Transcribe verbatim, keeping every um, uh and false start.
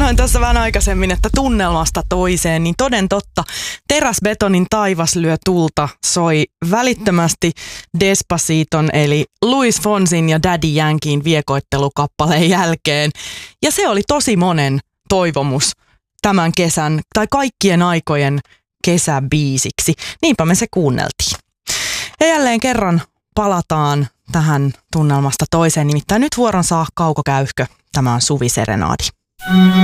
sanoin tuossa vähän aikaisemmin, että tunnelmasta toiseen, niin toden totta, Teräsbetonin taivas lyö tulta soi välittömästi Despaciton eli Luis Fonsin ja Daddy Yankeein viekoittelukappaleen jälkeen. Ja se oli tosi monen toivomus tämän kesän tai kaikkien aikojen kesäbiisiksi. Niinpä me se kuunneltiin. Ja jälleen kerran palataan tähän tunnelmasta toiseen, nimittäin nyt vuoron saa Kauko Käyhkö. Tämä on Suviserenaadi.